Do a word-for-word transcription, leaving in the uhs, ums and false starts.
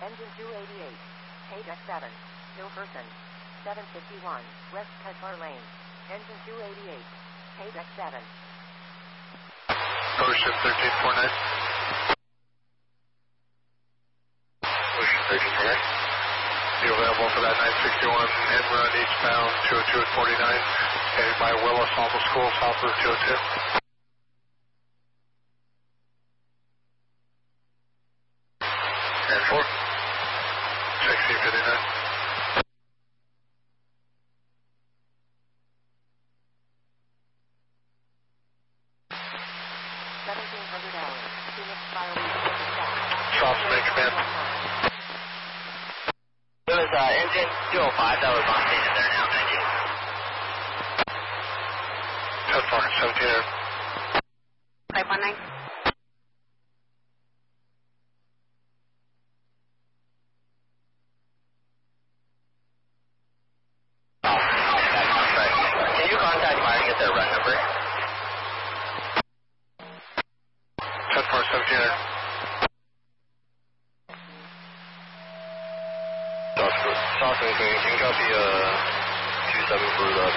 Engine two eighty-eight. Page X seven. No person. seven fifty-one. West Kessler Lane. Engine two eighty-eight. Page X seven. Ocean thirteen forty-nine. Ocean thirteen forty-nine. You available for that nine sixty-one end run eastbound two oh two at forty-nine, headed by Willis Alma School, south of two oh two. And four. sixteen fifty-nine. seventeen hundred hours. Phoenix Fire. Soft main command. It was uh, engine two oh five that was on station there now, thank you. ten four, seventeen. five one nine. Can you contact Fire to get their run number? ten four, seventeen. South, can you copy uh, two seven for the